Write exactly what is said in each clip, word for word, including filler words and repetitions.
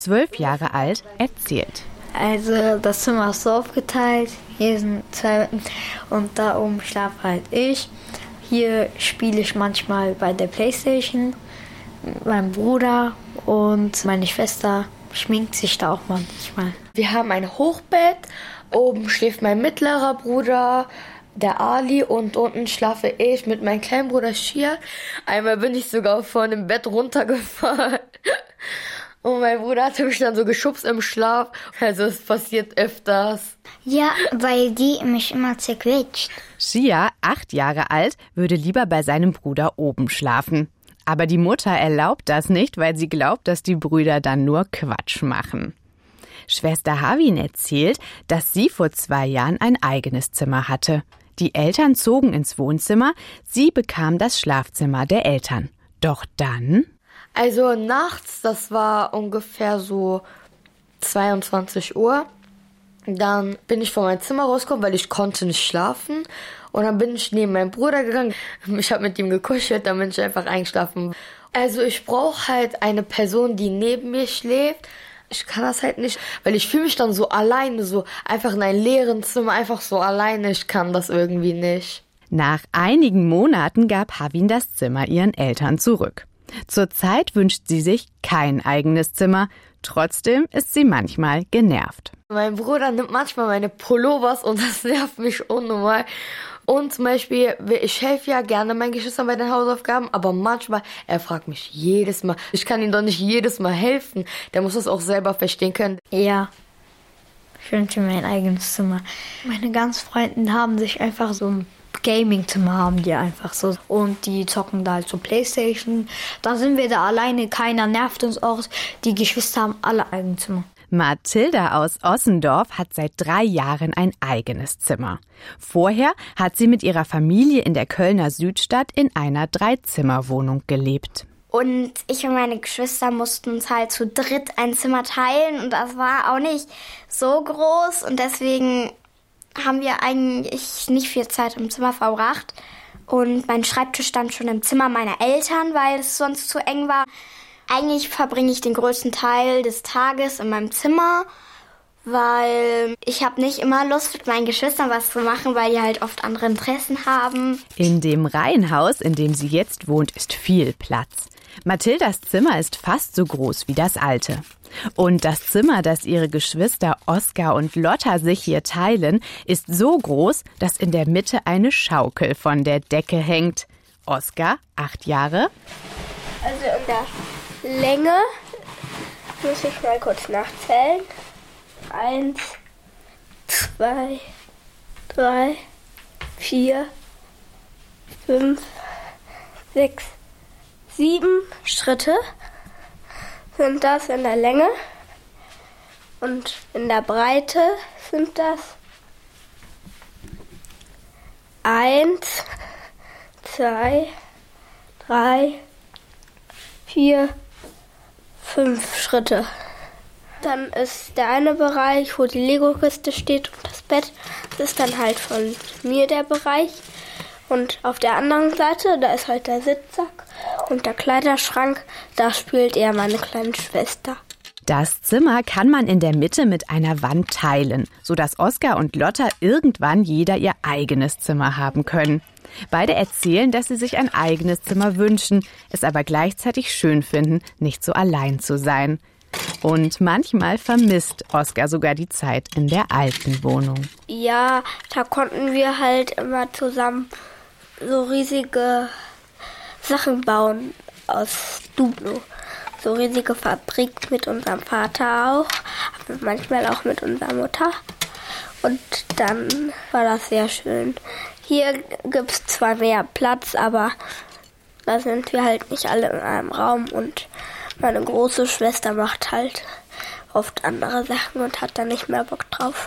zwölf Jahre alt, erzählt. Also das Zimmer ist so aufgeteilt, hier sind zwei Betten und da oben schlafe halt ich. Hier spiele ich manchmal bei der Playstation, mein Bruder und meine Schwester schminkt sich da auch manchmal. Wir haben ein Hochbett, oben schläft mein mittlerer Bruder, der Ali, und unten schlafe ich mit meinem kleinen Bruder Shia. Einmal bin ich sogar von dem Bett runtergefallen. Und mein Bruder hatte mich dann so geschubst im Schlaf. Also es passiert öfters. Ja, weil die mich immer zerquetscht. Shia, acht Jahre alt, würde lieber bei seinem Bruder oben schlafen. Aber die Mutter erlaubt das nicht, weil sie glaubt, dass die Brüder dann nur Quatsch machen. Schwester Havin erzählt, dass sie vor zwei Jahren ein eigenes Zimmer hatte. Die Eltern zogen ins Wohnzimmer, sie bekam das Schlafzimmer der Eltern. Doch dann... Also nachts, das war ungefähr so zweiundzwanzig Uhr. Dann bin ich von meinem Zimmer rausgekommen, weil ich konnte nicht schlafen. Und dann bin ich neben meinen Bruder gegangen. Ich habe mit ihm gekuschelt, dann bin ich einfach eingeschlafen. Also ich brauche halt eine Person, die neben mir schläft. Ich kann das halt nicht, weil ich fühle mich dann so alleine, so einfach in einem leeren Zimmer, einfach so alleine. Ich kann das irgendwie nicht. Nach einigen Monaten gab Havin das Zimmer ihren Eltern zurück. Zurzeit wünscht sie sich kein eigenes Zimmer. Trotzdem ist sie manchmal genervt. Mein Bruder nimmt manchmal meine Pullovers und das nervt mich unnormal. Und zum Beispiel, ich helfe ja gerne meinen Geschwistern bei den Hausaufgaben, aber manchmal, er fragt mich jedes Mal. Ich kann ihm doch nicht jedes Mal helfen. Der muss das auch selber verstehen können. Ja, ich wünsche mir ein eigenes Zimmer. Meine ganzen Freunde haben sich einfach so ein Gaming-Zimmer haben die einfach so. Und die zocken da halt so Playstation. Dann sind wir da alleine, keiner nervt uns auch. Die Geschwister haben alle ein Zimmer. Mathilda aus Ossendorf hat seit drei Jahren ein eigenes Zimmer. Vorher hat sie mit ihrer Familie in der Kölner Südstadt in einer Dreizimmerwohnung gelebt. Und ich und meine Geschwister mussten uns halt zu dritt ein Zimmer teilen. Und das war auch nicht so groß. Und deswegen haben wir eigentlich nicht viel Zeit im Zimmer verbracht. Und mein Schreibtisch stand schon im Zimmer meiner Eltern, weil es sonst zu eng war. Eigentlich verbringe ich den größten Teil des Tages in meinem Zimmer, weil ich habe nicht immer Lust, mit meinen Geschwistern was zu machen, weil die halt oft andere Interessen haben. In dem Reihenhaus, in dem sie jetzt wohnt, ist viel Platz. Mathildas Zimmer ist fast so groß wie das alte. Und das Zimmer, das ihre Geschwister Oskar und Lotta sich hier teilen, ist so groß, dass in der Mitte eine Schaukel von der Decke hängt. Oskar, acht Jahre. Also in der Länge muss ich mal kurz nachzählen. Eins, zwei, drei, vier, fünf, sechs, sieben Schritte sind das in der Länge und in der Breite sind das eins, zwei, drei, vier, fünf Schritte. Dann ist der eine Bereich, wo die Lego-Kiste steht und das Bett. Das ist dann halt von mir der Bereich. Und auf der anderen Seite, da ist halt der Sitzsack und der Kleiderschrank. Da spielt eher meine kleine Schwester. Das Zimmer kann man in der Mitte mit einer Wand teilen, sodass Oskar und Lotta irgendwann jeder ihr eigenes Zimmer haben können. Beide erzählen, dass sie sich ein eigenes Zimmer wünschen, es aber gleichzeitig schön finden, nicht so allein zu sein. Und manchmal vermisst Oskar sogar die Zeit in der alten Wohnung. Ja, da konnten wir halt immer zusammen so riesige Sachen bauen aus Duplo. So riesige Fabrik mit unserem Vater auch, aber manchmal auch mit unserer Mutter. Und dann war das sehr schön. Hier gibt es zwar mehr Platz, aber da sind wir halt nicht alle in einem Raum. Und meine große Schwester macht halt oft andere Sachen und hat da nicht mehr Bock drauf.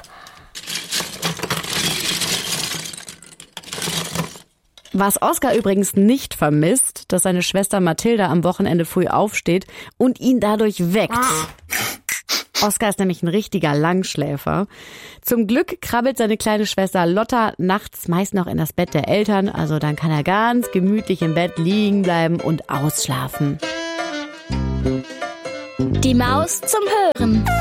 Was Oskar übrigens nicht vermisst, dass seine Schwester Mathilda am Wochenende früh aufsteht und ihn dadurch weckt. Oskar ist nämlich ein richtiger Langschläfer. Zum Glück krabbelt seine kleine Schwester Lotta nachts meist noch in das Bett der Eltern, also dann kann er ganz gemütlich im Bett liegen bleiben und ausschlafen. Die Maus zum Hören.